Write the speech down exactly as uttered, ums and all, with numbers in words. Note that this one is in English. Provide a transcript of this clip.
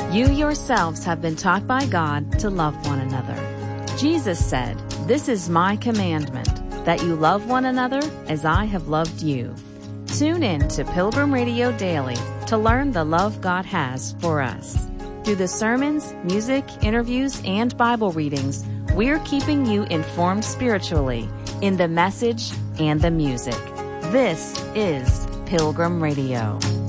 You yourselves have been taught by God to love one another. Jesus said, "This is my commandment, that you love one another as I have loved you." Tune in to Pilgrim Radio Daily to learn the love God has for us. Through the sermons, music, interviews, and Bible readings, we're keeping you informed spiritually in the message and the music. This is Pilgrim Radio.